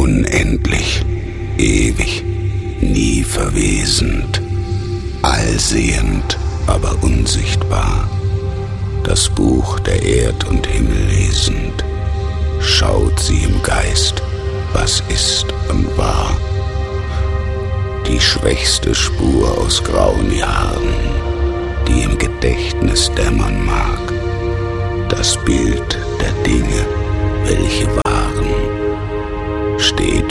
unendlich, ewig, nie verwesend, allsehend, aber unsichtbar, das Buch der Erd und Himmel lesend, schaut sie im Geist, was ist und war. Die schwächste Spur aus grauen Jahren, die im Gedächtnis dämmern mag, das Bild der Dinge, welche waren, steht